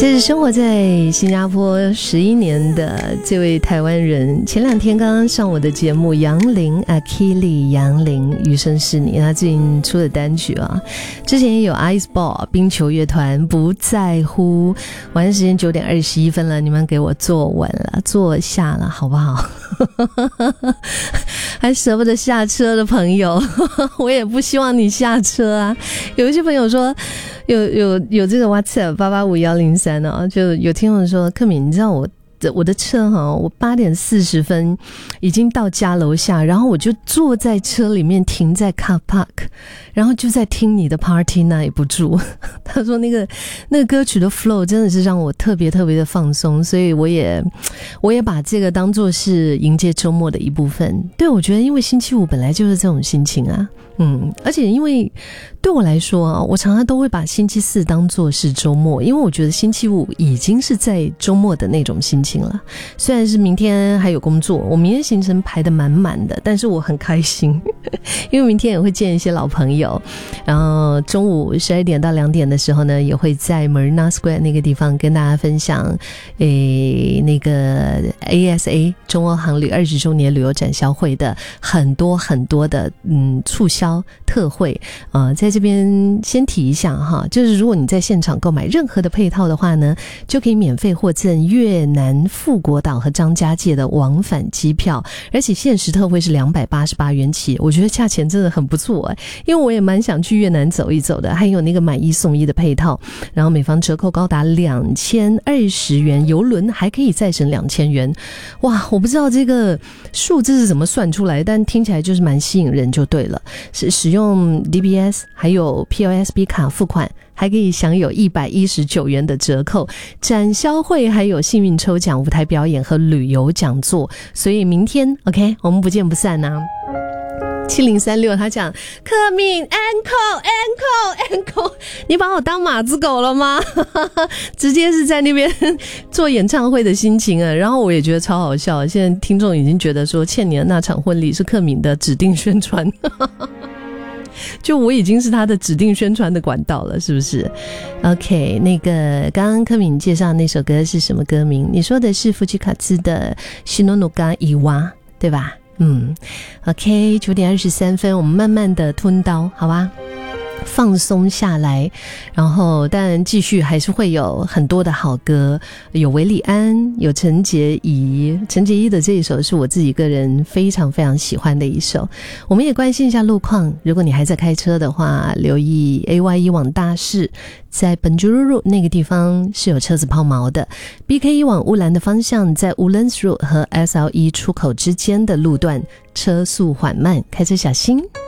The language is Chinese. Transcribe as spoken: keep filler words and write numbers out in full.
这是生活在新加坡十一年的这位台湾人，前两天刚刚上我的节目，杨林 Akili 杨林余生是你，他最近出的单曲啊，之前也有 Ice Ball 冰球乐团不在乎。晚上时间九点二十一分了，你们给我坐稳了，坐下了好不好？还舍不得下车的朋友，我也不希望你下车啊。有一些朋友说有有有这个 WhatsApp 八八五一零三哦，就有听众说，克敏，你知道我我的车哈，我八点四十分已经到家楼下，然后我就坐在车里面停在 car park， 然后就在听你的 party 耐不住。他说那个那个歌曲的 flow 真的是让我特别特别的放松，所以我也我也把这个当作是迎接周末的一部分。对，我觉得因为星期五本来就是这种心情啊。嗯，而且因为对我来说啊，我常常都会把星期四当作是周末，因为我觉得星期五已经是在周末的那种心情了。虽然是明天还有工作，我明天行程排得满满的，但是我很开心，因为明天也会见一些老朋友。然后中午十二点到两点的时候呢，也会在 Marina Square 那个地方跟大家分享，诶，那个 A S A 中欧航旅二十周年旅游展销会的很多很多的嗯促销特惠，呃，在这边先提一下哈，就是如果你在现场购买任何的配套的话呢，就可以免费获赠越南富国岛和张家界的往返机票，而且限时特惠是两百八十八元起，我觉得价钱真的很不错哎，因为我也蛮想去越南走一走的，还有那个买一送一的配套，然后每方折扣高达两千二十元，邮轮还可以再省两千元，哇，我不知道这个数字是怎么算出来，但听起来就是蛮吸引人就对了。是使用 D B S 还有 P O S B 卡付款，还可以享有一百一十九元的折扣，展销会还有幸运抽奖、舞台表演和旅游讲座，所以明天 OK 我们不见不散啊。七零三六他讲，克敏 ankle ankle ankle， 你把我当马子狗了吗？直接是在那边做演唱会的心情啊，然后我也觉得超好笑，现在听众已经觉得说欠你的那场婚礼是克敏的指定宣传。就我已经是他的指定宣传的管道了，是不是 ？OK， 那个刚刚克敏介绍那首歌是什么歌名？你说的是福吉卡兹的西诺诺嘎伊娃，对吧？嗯 ，OK， 九点二十三分，我们慢慢的吞刀，好吧？放松下来，然后当然继续还是会有很多的好歌，有韦礼安，有陈洁仪，陈洁仪的这一首是我自己个人非常非常喜欢的一首。我们也关心一下路况，如果你还在开车的话，留意 A Y 一往大市，在本珠路路那个地方是有车子抛锚的。 B K 一往乌兰的方向，在 Woodlands Road 和 S L E 出口之间的路段车速缓慢，开车小心。